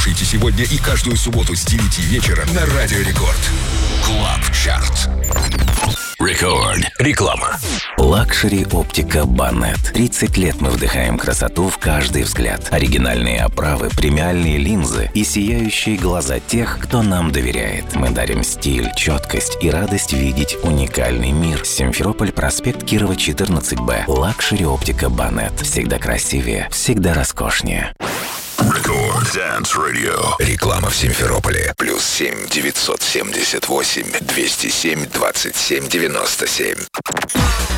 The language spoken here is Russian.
Слушайте сегодня и каждую субботу с 9 вечера на Радио Рекорд. Клаб Чарт. Рекорд. Реклама. Лакшери оптика Банет. 30 лет мы вдыхаем красоту в каждый взгляд. Оригинальные оправы, премиальные линзы и сияющие глаза тех, кто нам доверяет. Мы дарим стиль, четкость и радость видеть уникальный мир. Симферополь, проспект Кирова, 14Б. Лакшери оптика Банет. Всегда красивее, всегда роскошнее. Рекорд Dance Radio. Реклама в Симферополе. +7 978 207 27 97.